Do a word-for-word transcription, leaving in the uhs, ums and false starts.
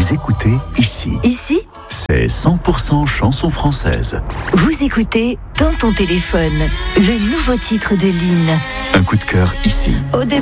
Vous écoutez ici. Ici, c'est cent pour cent chanson française. vous écoutez Dans ton téléphone, le nouveau titre de Lynn. Un coup de cœur ici. Au début